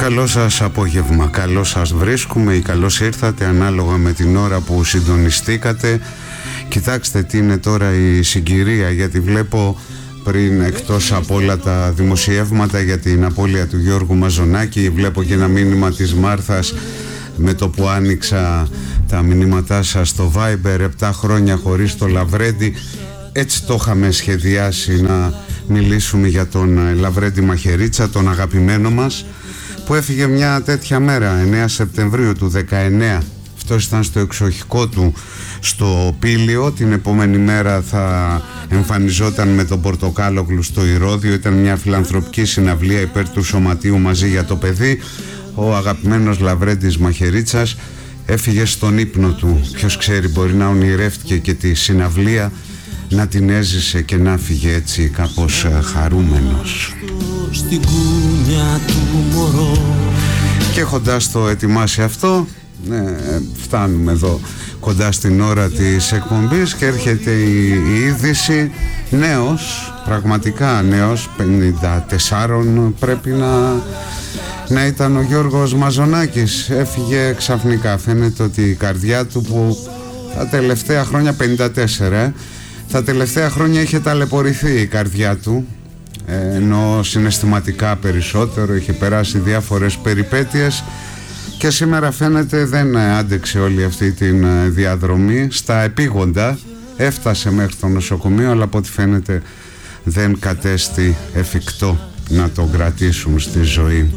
Καλό σας απόγευμα, καλώς σας βρίσκουμε ή καλώς ήρθατε ανάλογα με την ώρα που συντονιστήκατε. Κοιτάξτε τι είναι τώρα η συγκυρία, γιατί βλέπω πριν, εκτός από όλα τα δημοσιεύματα για την απώλεια του Γιώργου Μαζονάκη, βλέπω και ένα μήνυμα της Μάρθας με το που άνοιξα τα μηνύματά σας στο Viber. 7 χρόνια χωρίς το Λαβρέντη. Έτσι το είχαμε σχεδιάσει, να μιλήσουμε για τον Λαβρέντη Μαχαιρίτσα, τον αγαπημένο μας, που έφυγε μια τέτοια μέρα, 9 Σεπτεμβρίου του 19. Αυτός ήταν στο εξοχικό του στο Πήλιο. Την επόμενη μέρα θα εμφανιζόταν με τον Πορτοκάλογλου στο Ηρώδειο. Ήταν μια φιλανθρωπική συναυλία υπέρ του Σωματείου Μαζί για το Παιδί. Ο αγαπημένος Λαβρέντης Μαχαιρίτσας έφυγε στον ύπνο του. Ποιος ξέρει, μπορεί να ονειρεύτηκε και τη συναυλία, να την έζησε και να φύγε έτσι κάπως χαρούμενος. Στην κούνια του μωρό. Και έχοντας το ετοιμάσει αυτό, φτάνουμε εδώ κοντά στην ώρα της εκπομπής και έρχεται η είδηση. Νέος, πραγματικά νέος, 54 πρέπει να ήταν ο Γιώργος Μαζονάκης. Έφυγε ξαφνικά. Φαίνεται ότι η καρδιά του, που τα τελευταία χρόνια, 54, τα τελευταία χρόνια είχε ταλαιπωρηθεί η καρδιά του, ενώ συναισθηματικά περισσότερο, είχε περάσει διάφορες περιπέτειες και σήμερα φαίνεται δεν άντεξε όλη αυτή την διαδρομή. Στα επίγοντα έφτασε μέχρι το νοσοκομείο, αλλά από ό,τι φαίνεται δεν κατέστη εφικτό να τον κρατήσουν στη ζωή.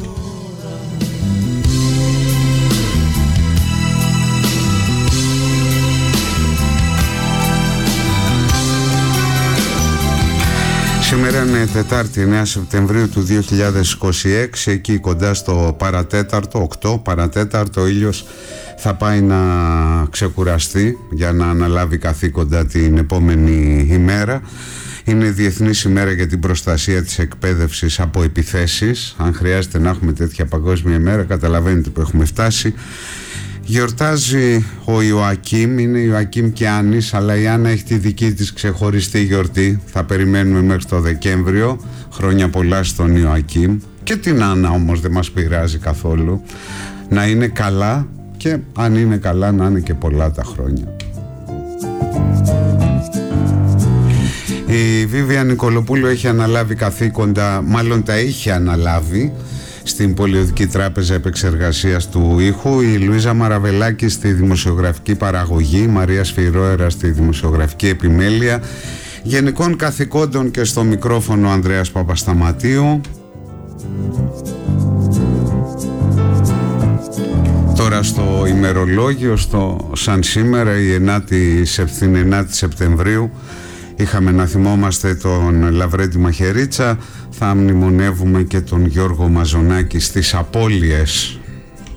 Σήμερα είναι Τετάρτη, 9 Σεπτεμβρίου του 2026, εκεί κοντά στο παρατέταρτο, 8 παρατέταρτο, ο ήλιος θα πάει να ξεκουραστεί για να αναλάβει καθήκοντα την επόμενη ημέρα. Είναι Διεθνής ημέρα για την προστασία της εκπαίδευσης από επιθέσεις. Αν χρειάζεται να έχουμε τέτοια παγκόσμια ημέρα, καταλαβαίνετε που έχουμε φτάσει. Γιορτάζει ο Ιωακήμ, είναι Ιωακήμ και Άννης, αλλά η Άννα έχει τη δική της ξεχωριστή γιορτή. Θα περιμένουμε μέχρι το Δεκέμβριο. Χρόνια πολλά στον Ιωακήμ. Και την Άννα όμως δεν μας πειράζει καθόλου. Να είναι καλά, και αν είναι καλά να είναι και πολλά τα χρόνια. Η Βίβια Νικολοπούλου έχει αναλάβει καθήκοντα, μάλλον τα είχε αναλάβει, στην Πολιοδική Τράπεζα Επεξεργασίας του Ήχου, η Λουίζα Μαραβελάκη στη δημοσιογραφική παραγωγή, η Μαρία Σφυρόερα στη δημοσιογραφική επιμέλεια, γενικών καθηκόντων και στο μικρόφωνο Ανδρέας Παπασταματίου. Τώρα στο ημερολόγιο, σαν σήμερα η 9η Σεπτεμβρίου, είχαμε να θυμόμαστε τον Λαβρέντη Μαχαιρίτσα. Θα μνημονεύουμε και τον Γιώργο Μαζονάκη στις απώλειες